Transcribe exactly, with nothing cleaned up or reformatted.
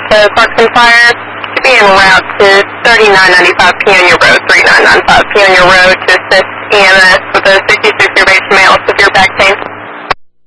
to Clarkson Fire. To be en route to thirty-nine ninety-five Peonia Road, thirty-nine ninety-five Peonia Road to assist E M S with a six